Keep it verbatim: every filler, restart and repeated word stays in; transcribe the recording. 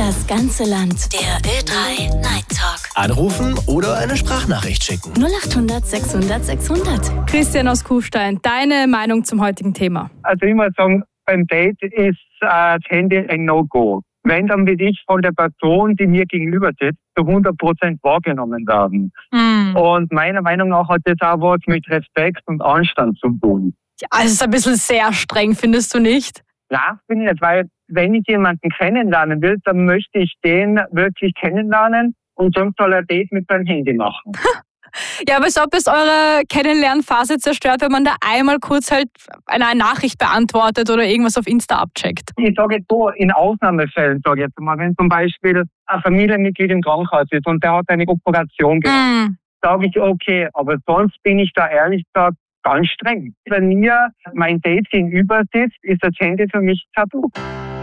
Das ganze Land. Der Ö drei Night Talk. Anrufen oder eine Sprachnachricht schicken. null acht hundert sechshundert sechshundert. Christian aus Kufstein, deine Meinung zum heutigen Thema? Also ich muss sagen, beim Date ist äh, das Handy ein No-Go. Wenn, dann will ich von der Person, die mir gegenüber sitzt, zu hundert Prozent wahrgenommen werden. Mm. Und meiner Meinung nach hat das auch was mit Respekt und Anstand zu tun. Ja, also es ist ein bisschen sehr streng, findest du nicht? Nein, bin ich nicht, weil wenn ich jemanden kennenlernen will, dann möchte ich den wirklich kennenlernen und sonst soll er ein Date mit seinem Handy machen. Ja, aber als ob es eure Kennenlernphase zerstört, wenn man da einmal kurz halt eine Nachricht beantwortet oder irgendwas auf Insta abcheckt. Ich sage jetzt so, in Ausnahmefällen, sage ich jetzt mal, wenn zum Beispiel ein Familienmitglied im Krankenhaus ist und der hat eine Operation gemacht, Mm. sage ich okay, aber sonst bin ich da ehrlich gesagt ganz streng. Wenn mir mein Date gegenüber sitzt, ist das Handy für mich tabu.